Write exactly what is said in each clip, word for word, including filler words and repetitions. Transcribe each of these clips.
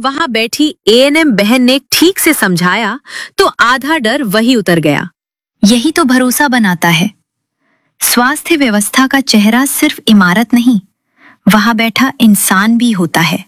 जब वहां बैठी ए एन एम बहन ने ठीक से समझाया तो आधा डर वही उतर गया। यही तो भरोसा बनाता है। स्वास्थ्य व्यवस्था का चेहरा सिर्फ इमारत नहीं, वहां बैठा इंसान भी होता है।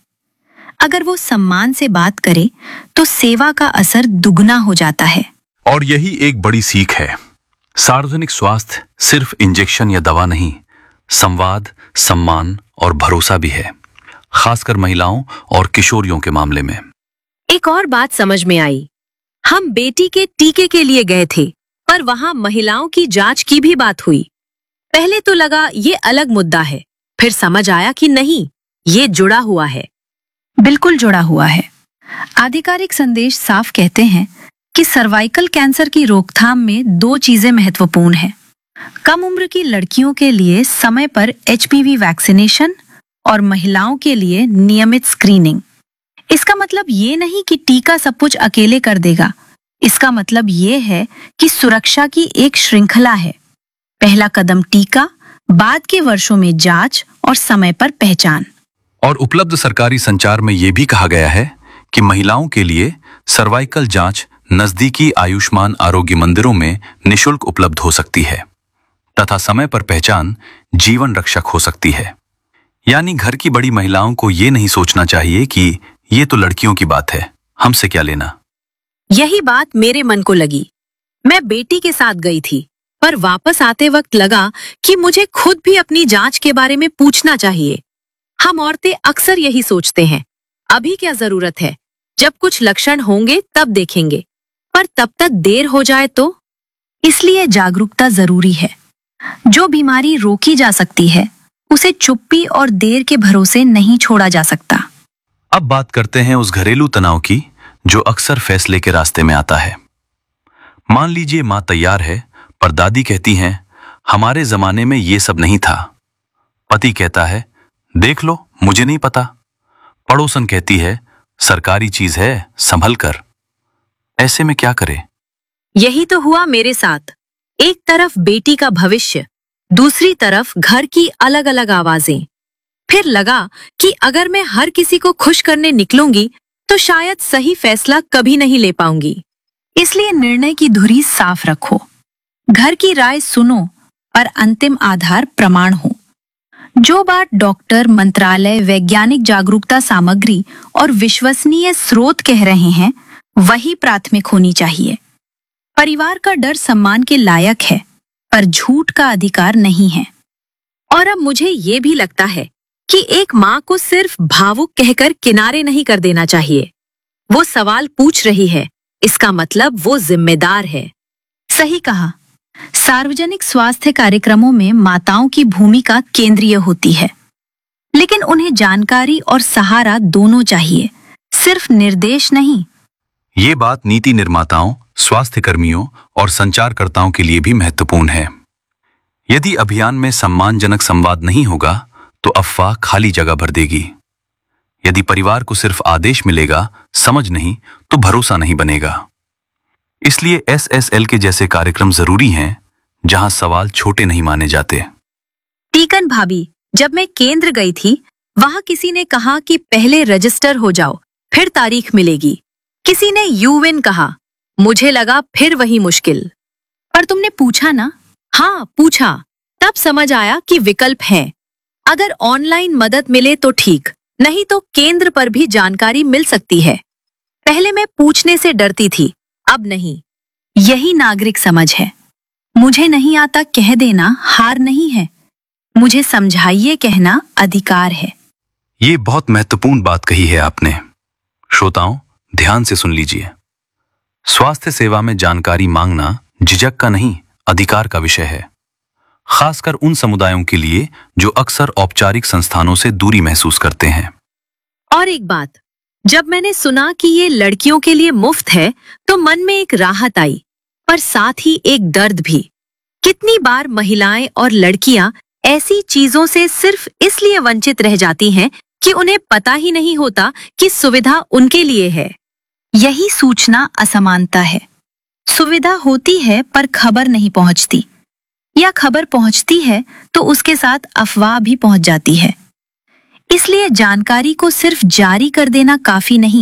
अगर वो सम्मान से बात करे तो सेवा का असर दुगना हो जाता है। और यही एक बड़ी सीख है। सार्वजनिक स्वास्थ्य सिर्फ इंजेक्शन या दवा नहीं, संवाद, सम्मान और भरोसा भी है, खासकर महिलाओं और किशोरियों के मामले में। एक और बात समझ में आई। हम बेटी के टीके के लिए गए थे, पर वहां महिलाओं की जांच की भी बात हुई। पहले तो लगा ये अलग मुद्दा है, फिर समझ आया कि नहीं, ये जुड़ा हुआ है। बिल्कुल जुड़ा हुआ है। आधिकारिक संदेश साफ कहते हैं कि सर्वाइकल कैंसर की रोकथाम में दो चीजें महत्वपूर्ण हैं। कम उम्र की लड़कियों के लिए समय पर एच पी वी वैक्सीनेशन और महिलाओं के लिए नियमित स्क्रीनिंग। इसका मतलब ये नहीं कि टीका सब कुछ अकेले कर देगा। इसका मतलब ये है कि सुरक्षा की एक श्रृंखला है। पहला कदम टीका, बाद के वर्षों में जांच और समय पर पहचान। और उपलब्ध सरकारी संचार में ये भी कहा गया है कि महिलाओं के लिए सर्वाइकल जांच नजदीकी आयुष्मान आरोग्य मंदिरों में निशुल्क उपलब्ध हो सकती है तथा समय पर पहचान जीवन रक्षक हो सकती है। यानी घर की बड़ी महिलाओं को ये नहीं सोचना चाहिए कि ये तो लड़कियों की बात है, हमसे क्या लेना। यही बात मेरे मन को लगी। मैं बेटी के साथ गई थी, पर वापस आते वक्त लगा कि मुझे खुद भी अपनी जांच के बारे में पूछना चाहिए। हम औरतें अक्सर यही सोचते हैं, अभी क्या जरूरत है, जब कुछ लक्षण होंगे तब देखेंगे, पर तब तक देर हो जाए तो। इसलिए जागरूकता जरूरी है। जो बीमारी रोकी जा सकती है उसे चुप्पी और देर के भरोसे नहीं छोड़ा जा सकता। अब बात करते हैं उस घरेलू तनाव की जो अक्सर फैसले के रास्ते में आता है। मान लीजिए माँ तैयार है, पर दादी कहती हैं हमारे जमाने में ये सब नहीं था। पति कहता है देख लो, मुझे नहीं पता। पड़ोसन कहती है सरकारी चीज है, संभल कर। ऐसे में क्या करे? यही तो हुआ मेरे साथ। एक तरफ बेटी का भविष्य, दूसरी तरफ घर की अलग अलग आवाजें। फिर लगा कि अगर मैं हर किसी को खुश करने निकलूंगी तो शायद सही फैसला कभी नहीं ले पाऊंगी। इसलिए निर्णय की धुरी साफ रखो। घर की राय सुनो और अंतिम आधार प्रमाण हो। जो बात डॉक्टर, मंत्रालय, वैज्ञानिक जागरूकता सामग्री और विश्वसनीय स्रोत कह रहे हैं वही प्राथमिक होनी चाहिए। परिवार का डर सम्मान के लायक है, पर झूठ का अधिकार नहीं है। और अब मुझे ये भी लगता है कि एक माँ को सिर्फ भावुक कहकर किनारे नहीं कर देना चाहिए। वो सवाल पूछ रही है, इसका मतलब वो जिम्मेदार है। सही कहा। सार्वजनिक स्वास्थ्य कार्यक्रमों में माताओं की भूमिका केंद्रीय होती है, लेकिन उन्हें जानकारी और सहारा दोनों चाहिए, सिर्फ निर्देश नहीं। ये बात नीति निर्माताओं, स्वास्थ्य कर्मियों और संचारकर्ताओं के लिए भी महत्वपूर्ण है। यदि अभियान में सम्मानजनक संवाद नहीं होगा तो अफवाह खाली जगह भर देगी। यदि परिवार को सिर्फ आदेश मिलेगा, समझ नहीं, तो भरोसा नहीं बनेगा। इसलिए एस एस एल के जैसे कार्यक्रम जरूरी हैं, जहां सवाल छोटे नहीं माने जाते। टीकन भाभी, जब मैं केंद्र गई थी, वहां किसी ने कहा कि पहले रजिस्टर हो जाओ, फिर तारीख मिलेगी। किसी ने यू विन कहा, मुझे लगा फिर वही मुश्किल। पर तुमने पूछा ना? हाँ, पूछा। तब समझ आया कि विकल्प है। अगर ऑनलाइन मदद मिले तो ठीक, नहीं तो केंद्र पर भी जानकारी मिल सकती है। पहले मैं पूछने से डरती थी, अब नहीं। यही नागरिक समझ है। मुझे नहीं आता कह देना हार नहीं है, मुझे समझाइए कहना अधिकार है। ये बहुत महत्वपूर्ण बात कही है आपने। श्रोताओं, ध्यान से सुन लीजिए। स्वास्थ्य सेवा में जानकारी मांगना झिझक का नहीं, अधिकार का विषय है, खासकर उन समुदायों के लिए जो अक्सर औपचारिक संस्थानों से दूरी महसूस करते हैं। और एक बात, जब मैंने सुना कि ये लड़कियों के लिए मुफ्त है तो मन में एक राहत आई, पर साथ ही एक दर्द भी। कितनी बार महिलाएं और लड़कियां ऐसी चीजों से सिर्फ इसलिए वंचित रह जाती हैं कि उन्हें पता ही नहीं होता कि सुविधा उनके लिए है। यही सूचना असमानता है। सुविधा होती है पर खबर नहीं पहुंचती, या खबर पहुंचती है तो उसके साथ अफवाह भी पहुंच जाती है। इसलिए जानकारी को सिर्फ जारी कर देना काफी नहीं।